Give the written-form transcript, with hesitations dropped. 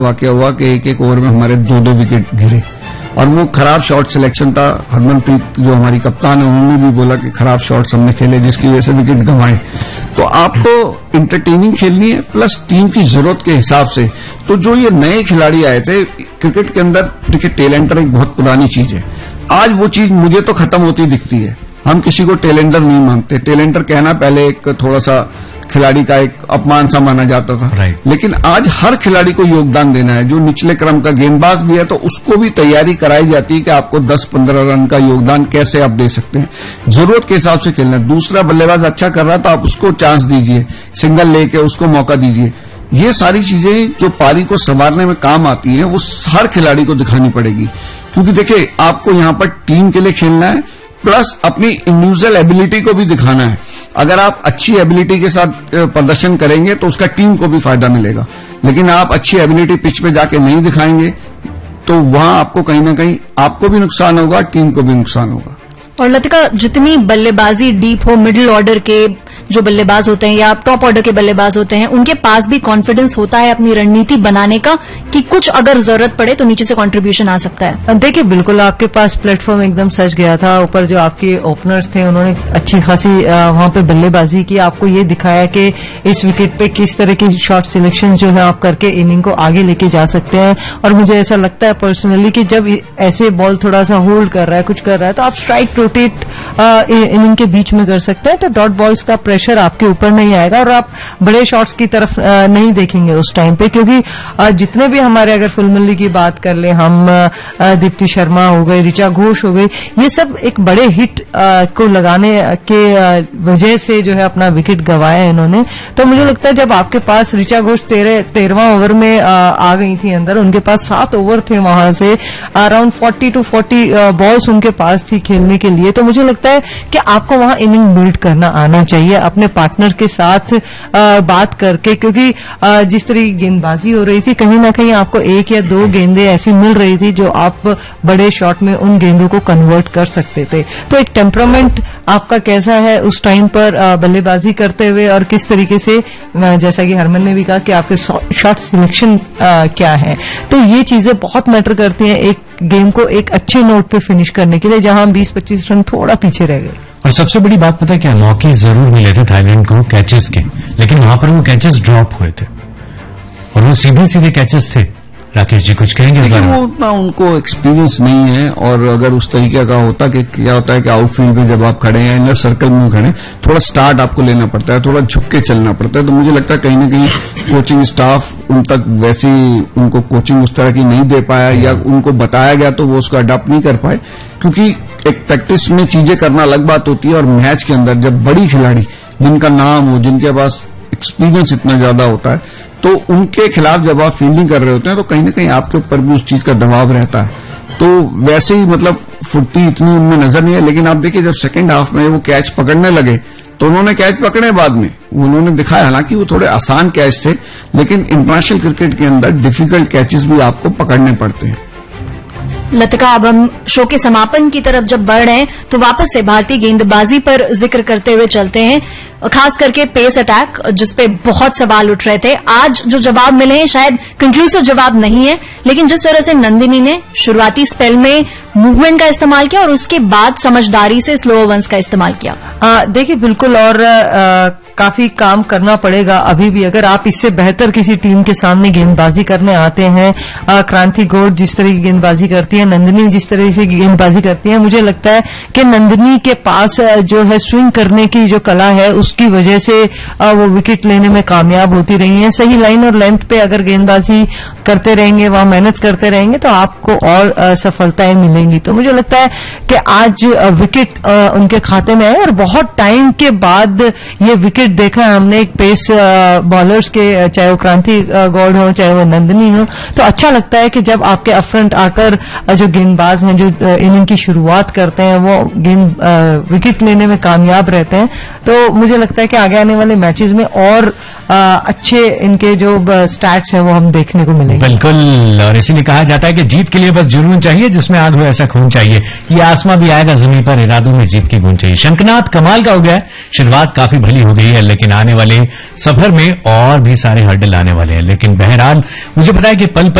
वाकया हुआ कि एक एक ओवर में हमारे 2-2 विकेट गिरे और वो खराब शॉट सिलेक्शन था। हरमनप्रीत जो हमारी कप्तान है उन्होंने भी बोला कि खराब शॉट्स हमने खेले जिसकी वजह से विकेट गंवाए। तो आपको इंटरटेनिंग खेलनी है प्लस टीम की जरूरत के हिसाब से। तो जो ये नए खिलाड़ी आए थे क्रिकेट के अंदर, देखिए टैलेंटर एक बहुत पुरानी चीज है, आज वो चीज मुझे तो खत्म होती दिखती है। हम किसी को टैलेंटर नहीं मानते, टैलेंटर कहना पहले एक थोड़ा सा खिलाड़ी का एक अपमान सा माना जाता था, लेकिन आज हर खिलाड़ी को योगदान देना है। जो निचले क्रम का गेंदबाज भी है तो उसको भी तैयारी कराई जाती है कि आपको 10-15 रन का योगदान कैसे आप दे सकते हैं, जरूरत के हिसाब से खेलना है। दूसरा बल्लेबाज अच्छा कर रहा है तो आप उसको चांस दीजिए, सिंगल लेके उसको मौका दीजिए। ये सारी चीजें जो पारी को संवारने में काम आती हैं वो हर खिलाड़ी को दिखानी पड़ेगी, क्योंकि देखिए आपको यहाँ पर टीम के लिए खेलना है प्लस अपनी इंडिविजुअल एबिलिटी को भी दिखाना है। अगर आप अच्छी एबिलिटी के साथ प्रदर्शन करेंगे तो उसका टीम को भी फायदा मिलेगा, लेकिन आप अच्छी एबिलिटी पिच पे जाके नहीं दिखाएंगे तो वहां आपको कहीं ना कहीं आपको भी नुकसान होगा, टीम को भी नुकसान होगा। और लतिका, जितनी बल्लेबाजी डीप हो, मिडिल ऑर्डर के जो बल्लेबाज होते हैं या टॉप ऑर्डर के बल्लेबाज होते हैं, उनके पास भी कॉन्फिडेंस होता है अपनी रणनीति बनाने का कि कुछ अगर जरूरत पड़े तो नीचे से कंट्रीब्यूशन आ सकता है। देखिए बिल्कुल आपके पास प्लेटफॉर्म एकदम सज गया था। ऊपर जो आपके ओपनर्स थे उन्होंने अच्छी खासी वहां पे बल्लेबाजी की, आपको ये दिखाया कि इस विकेट पे किस तरह की शॉट सिलेक्शन जो है आप करके इनिंग को आगे लेके जा सकते हैं। और मुझे ऐसा लगता है पर्सनली कि जब ऐसे बॉल थोड़ा सा होल्ड कर रहा है, कुछ कर रहा है, तो आप स्ट्राइक रोटेट इनिंग के बीच में कर सकते हैं, तो डॉट बॉल्स का प्रेशर आपके ऊपर नहीं आएगा और आप बड़े शॉट्स की तरफ नहीं देखेंगे उस टाइम पे। क्योंकि जितने भी हमारे, अगर फुल मल्ली की बात कर ले हम, दीप्ति शर्मा हो गई, ऋचा घोष हो गई, ये सब एक बड़े हिट को लगाने के वजह से जो है अपना विकेट गंवाया इन्होंने। तो मुझे लगता है जब आपके पास ऋचा घोष 13वां ओवर में आ गई थी अंदर, उनके पास 7 ओवर थे, वहां से अराउंड 40 to 40 बॉल्स उनके पास थी खेलने के लिए। तो मुझे लगता है कि आपको वहां इनिंग बिल्ड करना आना चाहिए अपने पार्टनर के साथ बात करके, क्योंकि जिस तरह की गेंदबाजी हो रही थी कहीं ना कहीं आपको 1 या 2 गेंदें ऐसी मिल रही थी जो आप बड़े शॉट में उन गेंदों को कन्वर्ट कर सकते थे। तो एक टेम्परामेंट आपका कैसा है उस टाइम पर बल्लेबाजी करते हुए, और किस तरीके से, जैसा कि हरमन ने भी कहा कि आपके शॉट सिलेक्शन क्या है, तो ये चीजें बहुत मैटर करती हैं एक गेम को एक अच्छे नोट पे फिनिश करने के लिए, जहां 20-25 रन थोड़ा पीछे रह गए। और सबसे बड़ी बात पता है क्या, मौके जरूर मिले थे थाईलैंड को कैचेस के, लेकिन वहां पर वो कैचेस ड्रॉप हुए थे और वो सीधे सीधे कैचेस थे। राकेश जी कुछ कहेंगे? लेकिन वो उतना उनको एक्सपीरियंस नहीं है, और अगर उस तरीके का होता कि क्या होता है कि आउटफील्ड में जब आप खड़े हैं, इनर सर्कल में खड़े, थोड़ा स्टार्ट आपको लेना पड़ता है, थोड़ा झुक के चलना पड़ता है। तो मुझे लगता है कहीं ना कहीं कोचिंग स्टाफ उन तक वैसी उनको कोचिंग उस तरह की नहीं दे पाया, या उनको बताया गया तो वो उसको अडॉप्ट नहीं कर पाए। क्योंकि एक प्रैक्टिस में चीजें करना अलग बात होती है, और मैच के अंदर जब बड़ी खिलाड़ी जिनका नाम हो, जिनके पास एक्सपीरियंस इतना ज्यादा होता है, तो उनके खिलाफ जब आप फील्डिंग कर रहे होते हैं तो कहीं ना कहीं आपके ऊपर भी उस चीज का दबाव रहता है। तो वैसे ही मतलब फुर्ती इतनी उनमें नजर नहीं है। लेकिन आप देखिए जब सेकंड हाफ में वो कैच पकड़ने लगे तो उन्होंने कैच पकड़े, बाद में उन्होंने दिखाया, हालांकि वो थोड़े आसान कैच थे, लेकिन इंटरनेशनल क्रिकेट के अंदर डिफिकल्ट कैचेस भी आपको पकड़ने पड़ते हैं। लतिका, अब हम शो के समापन की तरफ जब बढ़ रहे हैं तो वापस से भारतीय गेंदबाजी पर जिक्र करते हुए चलते हैं, खास करके पेस अटैक जिसपे बहुत सवाल उठ रहे थे। आज जो जवाब मिले हैं शायद कंक्लूसिव जवाब नहीं है, लेकिन जिस तरह से नंदिनी ने शुरुआती स्पेल में मूवमेंट का इस्तेमाल किया और उसके बाद समझदारी से स्लो ओवर्स का इस्तेमाल किया, देखिए बिल्कुल, और काफी काम करना पड़ेगा अभी भी। अगर आप इससे बेहतर किसी टीम के सामने गेंदबाजी करने आते हैं, क्रांति गौड़ जिस तरह की गेंदबाजी करती है, नंदिनी जिस तरह से गेंदबाजी करती है, मुझे लगता है कि नंदिनी के पास जो है स्विंग करने की जो कला है उसकी वजह से वो विकेट लेने में कामयाब होती रही है। सही लाइन और लेंथ पे अगर गेंदबाजी करते रहेंगे, वहां मेहनत करते रहेंगे, तो आपको और सफलताएं मिलेंगी। तो मुझे लगता है कि आज विकेट उनके खाते में आए, और बहुत टाइम के बाद ये विकेट देखा है हमने एक पेस बॉलर्स के, चाहे वो क्रांति गौड़ हो चाहे वो नंदिनी हो। तो अच्छा लगता है कि जब आपके अफ्रंट आकर जो गेंदबाज हैं जो इनिंग की शुरुआत करते हैं वो विकेट लेने में कामयाब रहते हैं। तो मुझे लगता है कि आगे आने वाले मैचेस में और अच्छे इनके जो स्टैट्स हैं वो हम देखने को मिलेंगे। बिल्कुल, और इसीलिए कहा जाता है कि जीत के लिए बस जुनून चाहिए, जिसमें आग हो ऐसा खून चाहिए। ये आसमां भी आएगा जमीन पर, इरादों में जीत की गूंज चाहिए। शंखनाद कमाल का हो गया है, शुरुआत काफी भली हो गई है। है, लेकिन आने वाले सफर में और भी सारे हर्डल आने वाले हैं। लेकिन बहरहाल मुझे पता है कि पल